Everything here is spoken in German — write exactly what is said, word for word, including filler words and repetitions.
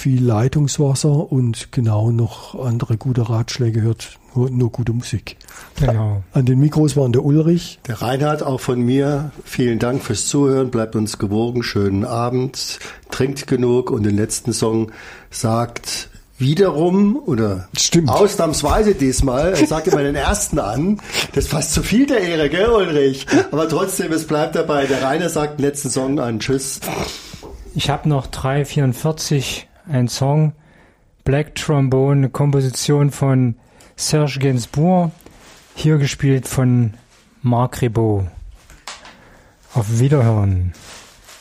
viel Leitungswasser und genau noch andere gute Ratschläge hört, nur, nur gute Musik. Genau. An den Mikros waren der Ulrich. Der Reinhard, auch von mir. Vielen Dank fürs Zuhören. Bleibt uns gewogen. Schönen Abend. Trinkt genug. Und den letzten Song sagt wiederum oder Stimmt. ausnahmsweise diesmal, er sagt immer den ersten an. Das ist fast zu viel der Ehre, gell, Ulrich? Aber trotzdem, es bleibt dabei. Der Rainer sagt den letzten Song an. Tschüss. Ich habe noch drei vierundvierzig, ein Song, Black Trombone, eine Komposition von Serge Gainsbourg, hier gespielt von Marc Ribot. Auf Wiederhören.